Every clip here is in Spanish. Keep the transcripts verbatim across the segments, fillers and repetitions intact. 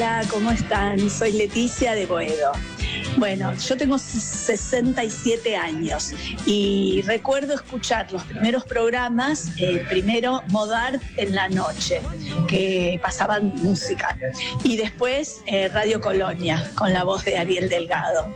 Hola, ¿cómo están? Soy Leticia de Boedo. Bueno, yo tengo sesenta y siete años y recuerdo escuchar los primeros programas, eh, primero Modart en la noche, que pasaban música, y después eh, Radio Colonia, con la voz de Ariel Delgado.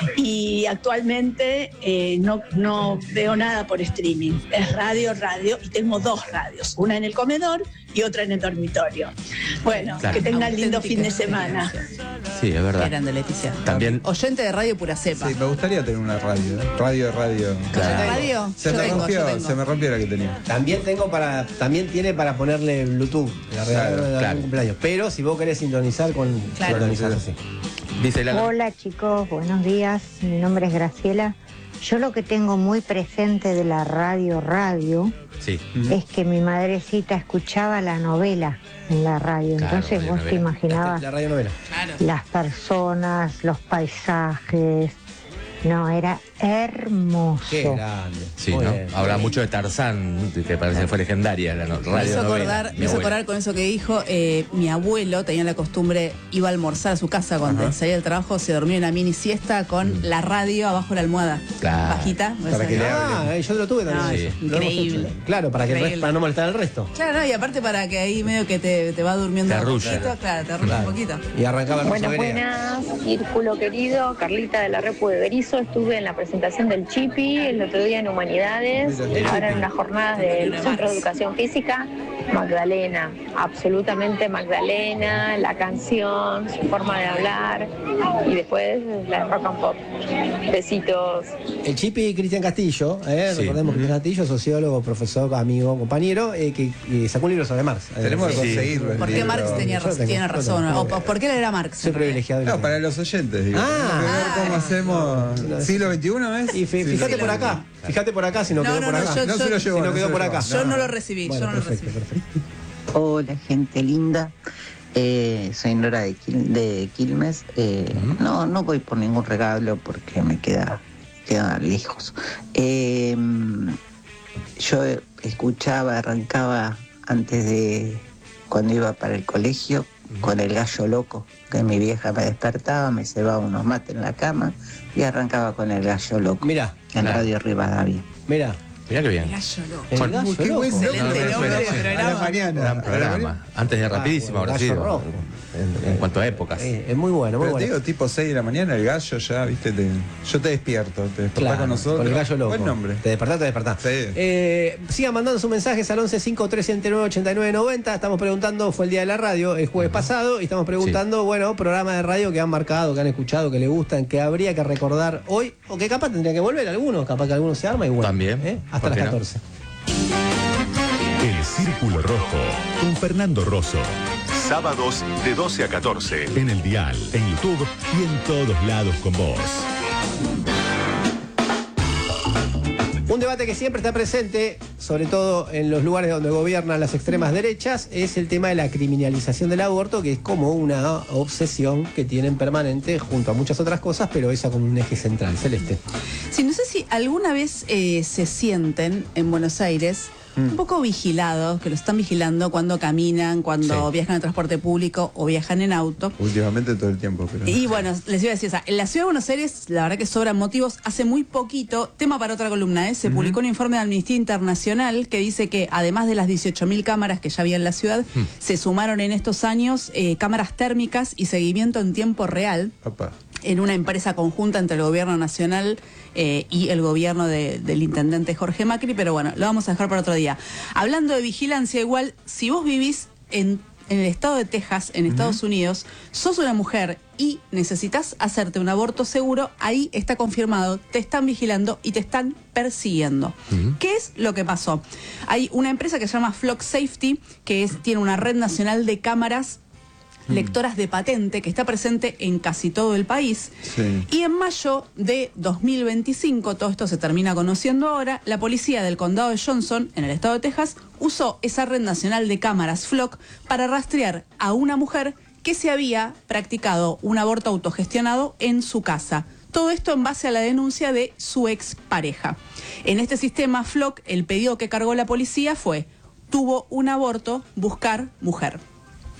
Y actualmente eh, no, no veo nada por streaming, es radio, radio, y tengo dos radios, una en el comedor y otra en el dormitorio. Bueno, claro, que tengan lindo fin de semana. Sí, es verdad. Grande, Leticia. También. Oyente de radio pura cepa. Sí, me gustaría tener una radio. Radio, radio. Claro. ¿De radio? Se yo me tengo, rompió, yo tengo. se me rompió la que tenía. También tengo para, también tiene para ponerle Bluetooth, la Claro, de claro. algún cumpleaños. Pero si vos querés sintonizar con Claro. sintonizás así. Dice la... Hola chicos, buenos días, mi nombre es Graciela. Yo lo que tengo muy presente de la radio radio Sí. es que mi madrecita escuchaba la novela en la radio, Claro, entonces radio vos te novela. imaginabas La radionovela. Claro. las personas, los paisajes, no, era hermoso. Qué grande. Sí, Muy ¿no? bien. Habla mucho de Tarzán, que parece que fue legendaria la no- Me radio hizo novela. acordar, Mi me hizo abuela. acordar con eso que dijo, eh, mi abuelo tenía la costumbre, iba a almorzar a su casa cuando Ajá. salía del trabajo, se dormía en una mini siesta con la radio abajo de la almohada. Claro. Bajita. Para ¿ves? que le Ah, hable. eh, yo lo tuve también. No, eso. es Lo hemos increíble. hecho. Claro, para, que el Increíble. resto- para no molestar al resto. Claro, no, y aparte para que ahí medio que te, te va durmiendo Te un arrulla. poquito, claro, te arrulla Claro. un poquito. Y arrancaba el Buenas, Rosso Vereda. buenas, Círculo querido, Carlita de la Repu de Berizo, estuve en la presentación del Chipi el otro día en Humanidades, Mira, ahora en unas jornadas del Mira, Centro Max. de Educación Física, Magdalena, absolutamente Magdalena, la canción, su forma de hablar y después la de rock and pop. Besitos. El Chipi Cristian Castillo, eh, Sí. recordemos que Cristian Castillo, sociólogo, profesor, amigo, compañero, eh, que eh, sacó un libro sobre Marx. Eh, Tenemos que Sí. conseguirlo. el ¿Por qué libro. Marx tenía Yo razón? tengo, Tiene yo razón. tengo. O, ¿por qué él era Marx? Soy privilegiado. No, para los oyentes, digo. Ah. Tenemos que ver cómo hacemos. ¿Siglo veintiuno es? Y fi- Sí, fíjate sí. por acá, fíjate por acá si no, No, quedó no, por no, acá. yo- No se lo llevó. Si no quedó se por lo acá. llevó. Yo no lo recibí, Bueno, yo no lo perfecto, recibí. perfecto. Hola gente linda, eh, soy Nora de, Quil- de Quilmes. Eh, no, no voy por ningún regalo porque me queda, queda lejos. Eh, yo escuchaba, arrancaba antes de cuando iba para el colegio con el gallo loco, que mi vieja me despertaba, me cebaba unos mates en la cama y arrancaba con el gallo loco Mirá, en claro. Radio Rivadavia. mirá. Mirá qué bien. Gallo loco. El Bueno, gallo Qué loco. buen Excelente nombre, nombre de a la programa. mañana. Gran A la programa. mañana. Antes de Rapidísimo Ah, habrá el gallo sido. rojo. En, en cuanto a épocas. Eh, es muy bueno, muy Pero te bueno. digo, tipo seis de la mañana, el gallo ya, viste, te- yo te despierto, te despertás Claro, con nosotros. con el gallo loco. Buen nombre. Te despertás, te despertás. Sí. Eh, sigan mandando sus mensajes al once cinco tres cero nueve ochenta y nueve noventa. Estamos preguntando, fue el día de la radio, el jueves pasado, y estamos preguntando, bueno, programas de radio que han marcado, que han escuchado, que les gustan, que habría que recordar hoy, o que capaz tendría que volver algunos, capaz que algunos se arma y bueno. También, ¿eh? Hasta ¿por las qué no? catorce. El Círculo Rojo, con Fernando Rosso. Sábados de doce a catorce. En el Dial, en YouTube y en todos lados con vos. Un debate que siempre está presente, sobre todo en los lugares donde gobiernan las extremas derechas, es el tema de la criminalización del aborto, que es como una obsesión que tienen permanente junto a muchas otras cosas, pero esa como un eje central. Celeste. Sí, no sé si alguna vez eh, se sienten en Buenos Aires un poco vigilados, que lo están vigilando cuando caminan, cuando Sí. viajan en transporte público o viajan en auto. Últimamente todo el tiempo, pero. Y bueno, les iba a decir, o sea, en la ciudad de Buenos Aires, la verdad que sobran motivos. Hace muy poquito, tema para otra columna, ¿eh? Se publicó un informe de Amnistía Internacional que dice que además de las dieciocho mil cámaras que ya había en la ciudad, se sumaron en estos años eh, cámaras térmicas y seguimiento en tiempo real Papá. en una empresa conjunta entre el gobierno nacional eh, y el gobierno de- del intendente Jorge Macri, pero bueno, lo vamos a dejar para otro día. Hablando de vigilancia, igual, si vos vivís en, en el estado de Texas, en Estados Unidos, sos una mujer y necesitas hacerte un aborto seguro, ahí está confirmado, te están vigilando y te están persiguiendo. ¿Qué es lo que pasó? Hay una empresa que se llama Flock Safety, que es, tiene una red nacional de cámaras lectoras de patente que está presente en casi todo el país. Sí. Y en mayo de dos mil veinticinco, todo esto se termina conociendo ahora, la policía del condado de Johnson, en el estado de Texas, usó esa red nacional de cámaras Flock para rastrear a una mujer que se había practicado un aborto autogestionado en su casa. Todo esto en base a la denuncia de su expareja. En este sistema Flock, el pedido que cargó la policía fue: tuvo un aborto, buscar mujer.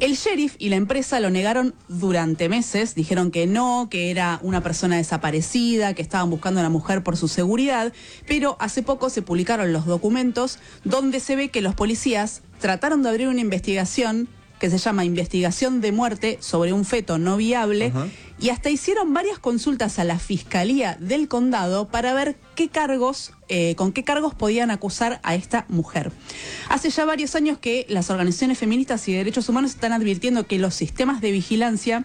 El sheriff y la empresa lo negaron durante meses, dijeron que no, que era una persona desaparecida, que estaban buscando a la mujer por su seguridad, pero hace poco se publicaron los documentos donde se ve que los policías trataron de abrir una investigación que se llama investigación de muerte sobre un feto no viable, uh-huh. y hasta hicieron varias consultas a la Fiscalía del Condado para ver qué cargos, eh, con qué cargos podían acusar a esta mujer. Hace ya varios años que las organizaciones feministas y de derechos humanos están advirtiendo que los sistemas de vigilancia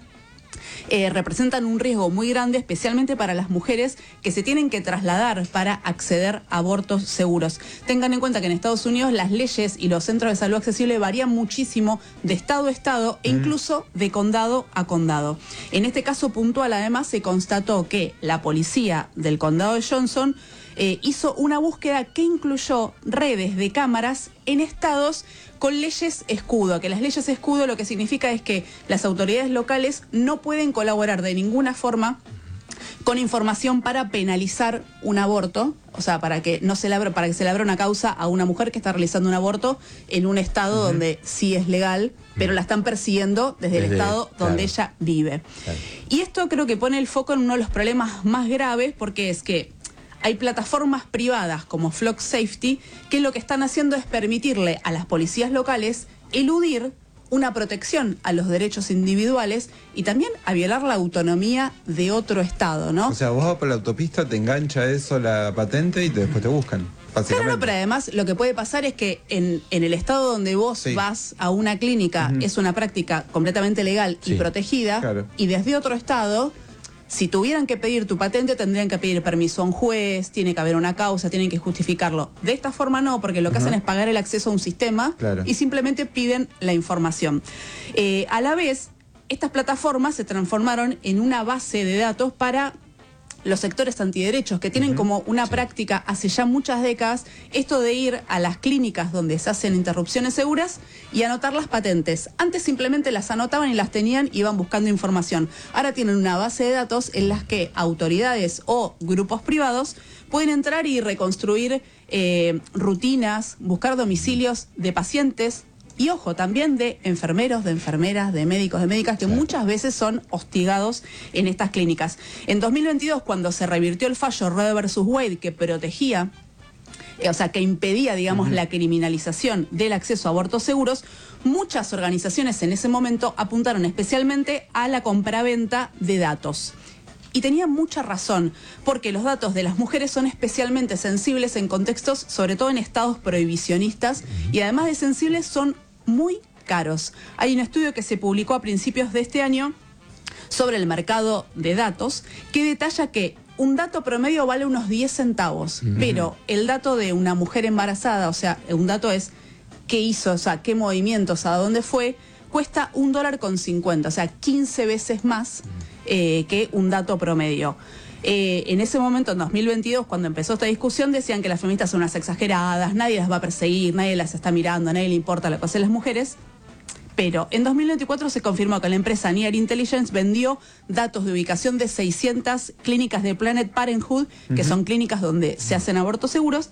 Eh, representan un riesgo muy grande, especialmente para las mujeres que se tienen que trasladar para acceder a abortos seguros. Tengan en cuenta que en Estados Unidos las leyes y los centros de salud accesible varían muchísimo de estado a estado e incluso de condado a condado. En este caso puntual, además, se constató que la policía del condado de Johnson eh, hizo una búsqueda que incluyó redes de cámaras en estados con leyes escudo, que las leyes escudo lo que significa es que las autoridades locales no pueden colaborar de ninguna forma con información para penalizar un aborto, o sea, para que no se labre, para que se labre una causa a una mujer que está realizando un aborto en un estado uh-huh. donde sí es legal, pero la están persiguiendo desde, desde el estado donde claro. ella vive. Claro. Y esto creo que pone el foco en uno de los problemas más graves, porque es que hay plataformas privadas como Flock Safety que lo que están haciendo es permitirle a las policías locales eludir una protección a los derechos individuales y también a violar la autonomía de otro estado, ¿no? O sea, vos vas por la autopista, te engancha eso la patente y te, después te buscan. Claro, no, pero además lo que puede pasar es que en, en el estado donde vos sí. vas a una clínica uh-huh. es una práctica completamente legal sí. y protegida, claro. y desde otro estado, si tuvieran que pedir tu patente, tendrían que pedir permiso a un juez, tiene que haber una causa, tienen que justificarlo. De esta forma no, porque lo que uh-huh. hacen es pagar el acceso a un sistema claro. y simplemente piden la información. Eh, a la vez, estas plataformas se transformaron en una base de datos para los sectores antiderechos, que tienen uh-huh. como una sí. práctica hace ya muchas décadas, esto de ir a las clínicas donde se hacen interrupciones seguras y anotar las patentes. Antes simplemente las anotaban y las tenían y iban buscando información. Ahora tienen una base de datos en las que autoridades o grupos privados pueden entrar y reconstruir eh, rutinas, buscar domicilios de pacientes, y ojo, también de enfermeros, de enfermeras, de médicos, de médicas, que claro. muchas veces son hostigados en estas clínicas. En dos mil veintidós, cuando se revirtió el fallo Roe versus Wade, que protegía, eh, o sea, que impedía, digamos, uh-huh. la criminalización del acceso a abortos seguros, muchas organizaciones en ese momento apuntaron especialmente a la compraventa de datos. Y tenían mucha razón, porque los datos de las mujeres son especialmente sensibles en contextos, sobre todo en estados prohibicionistas, uh-huh. y además de sensibles son muy caros. Hay un estudio que se publicó a principios de este año sobre el mercado de datos que detalla que un dato promedio vale unos diez centavos, uh-huh. pero el dato de una mujer embarazada, o sea, un dato es qué hizo, o sea, qué movimientos, a dónde fue, cuesta un dólar con cincuenta, o sea, quince veces más eh, que un dato promedio. Eh, en ese momento, en dos mil veintidós, cuando empezó esta discusión, decían que las feministas son unas exageradas, nadie las va a perseguir, nadie las está mirando, a nadie le importa lo que hacen las mujeres. Pero en dos mil veinticuatro se confirmó que la empresa Near Intelligence vendió datos de ubicación de seiscientas clínicas de Planned Parenthood, que uh-huh. son clínicas donde se hacen abortos seguros,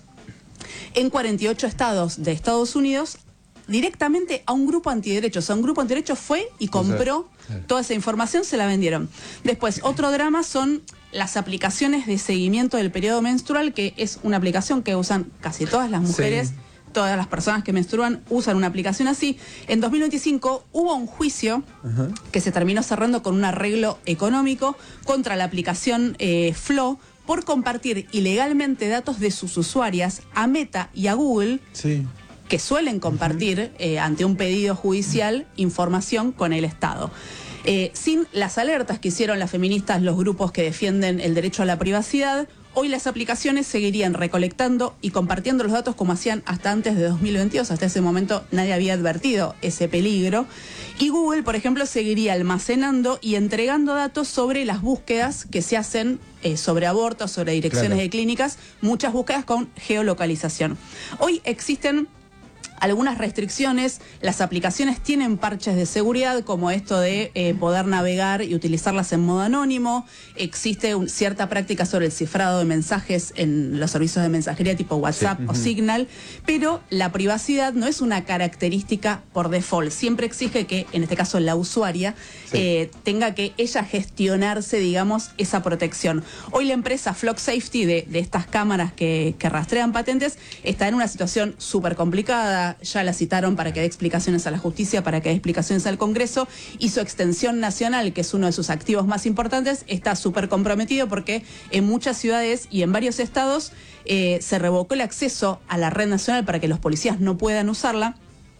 en cuarenta y ocho estados de Estados Unidos, directamente a un grupo antiderechos. O sea, un grupo antiderechos fue y compró toda esa información, se la vendieron. Después, otro drama son las aplicaciones de seguimiento del periodo menstrual, que es una aplicación que usan casi todas las mujeres, sí. todas las personas que menstruan usan una aplicación así. En dos mil veinticinco hubo un juicio uh-huh. que se terminó cerrando con un arreglo económico contra la aplicación eh, Flo por compartir ilegalmente datos de sus usuarias a Meta y a Google, sí. que suelen compartir uh-huh. eh, ante un pedido judicial información con el Estado. Eh, sin las alertas que hicieron las feministas, los grupos que defienden el derecho a la privacidad, hoy las aplicaciones seguirían recolectando y compartiendo los datos como hacían hasta antes de dos mil veintidós. Hasta ese momento nadie había advertido ese peligro. Y Google, por ejemplo, seguiría almacenando y entregando datos sobre las búsquedas que se hacen eh, sobre abortos, sobre direcciones claro. de clínicas, muchas búsquedas con geolocalización. Hoy existen algunas restricciones. Las aplicaciones tienen parches de seguridad, como esto de eh, poder navegar y utilizarlas en modo anónimo. Existe un, cierta práctica sobre el cifrado de mensajes en los servicios de mensajería tipo WhatsApp sí. o Signal, pero la privacidad no es una característica por default. Siempre exige que, en este caso la usuaria, sí. eh, tenga que ella gestionarse, digamos, esa protección. Hoy la empresa Flock Safety de, de estas cámaras que, que rastrean patentes está en una situación súper complicada. Ya la citaron para que dé explicaciones a la justicia, para que dé explicaciones al Congreso, y su extensión nacional, que es uno de sus activos más importantes, está súper comprometido porque en muchas ciudades y en varios estados eh, se revocó el acceso a la red nacional para que los policías no puedan usarla.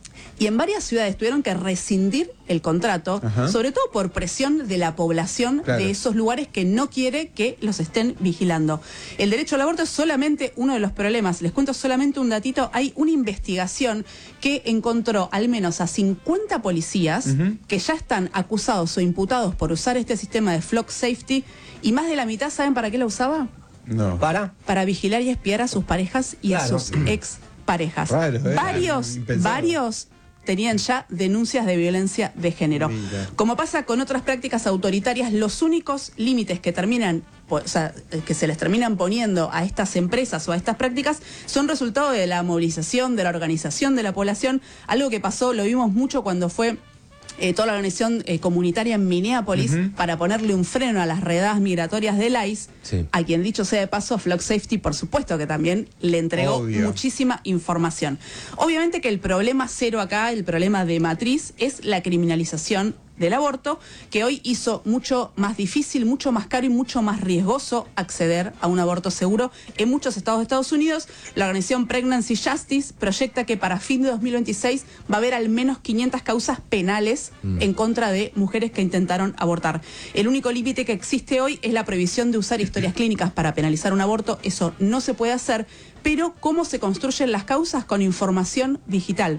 Y en varias ciudades tuvieron que rescindir el contrato, Ajá. sobre todo por presión de la población claro. de esos lugares que no quiere que los estén vigilando. El derecho al aborto es solamente uno de los problemas. Les cuento solamente un datito. Hay una investigación que encontró al menos a cincuenta policías uh-huh. que ya están acusados o imputados por usar este sistema de Flock Safety, y más de la mitad, ¿saben para qué lo usaba? No. ¿Para? Para vigilar y espiar a sus parejas y claro. a sus ex parejas. Raro, ¿eh? Varios, varios tenían ya denuncias de violencia de género. Mira. Como pasa con otras prácticas autoritarias, los únicos límites que terminan, o sea, que se les terminan poniendo a estas empresas o a estas prácticas son resultado de la movilización, de la organización de la población, algo que pasó, lo vimos mucho cuando fue Eh, toda la organización eh, comunitaria en Minneapolis uh-huh. para ponerle un freno a las redadas migratorias del ICE, sí. a quien, dicho sea de paso, Flock Safety, por supuesto que también le entregó Obvio. muchísima información. Obviamente que el problema cero acá, el problema de matriz, es la criminalización del aborto, que hoy hizo mucho más difícil, mucho más caro y mucho más riesgoso acceder a un aborto seguro en muchos estados de Estados Unidos. La organización Pregnancy Justice proyecta que para fin de dos mil veintiséis va a haber al menos quinientas causas penales mm. en contra de mujeres que intentaron abortar. El único límite que existe hoy es la prohibición de usar historias clínicas para penalizar un aborto. Eso no se puede hacer, pero ¿cómo se construyen las causas? Con información digital.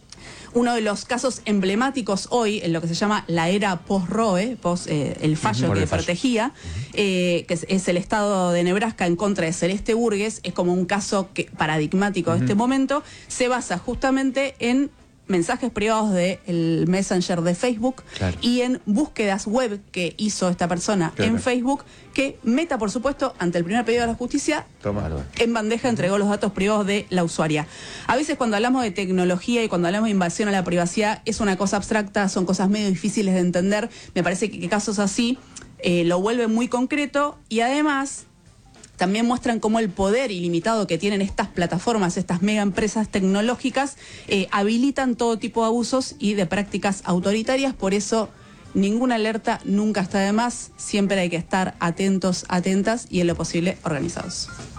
Uno de los casos emblemáticos hoy, en lo que se llama la era post-Roe, post, eh, el fallo uh-huh. que el fallo. protegía, uh-huh. eh, que es, es el estado de Nebraska en contra de Celeste Burgess, es como un caso que, paradigmático uh-huh. de este momento, se basa justamente en mensajes privados del Messenger de Facebook claro. y en búsquedas web que hizo esta persona claro. en Facebook, que Meta, por supuesto, ante el primer pedido de la justicia, Toma. en bandeja entregó los datos privados de la usuaria. A veces cuando hablamos de tecnología y cuando hablamos de invasión a la privacidad es una cosa abstracta, son cosas medio difíciles de entender. Me parece que, que casos así eh, lo vuelven muy concreto, y además también muestran cómo el poder ilimitado que tienen estas plataformas, estas mega empresas tecnológicas, eh, habilitan todo tipo de abusos y de prácticas autoritarias. Por eso, ninguna alerta nunca está de más. Siempre hay que estar atentos, atentas y en lo posible organizados.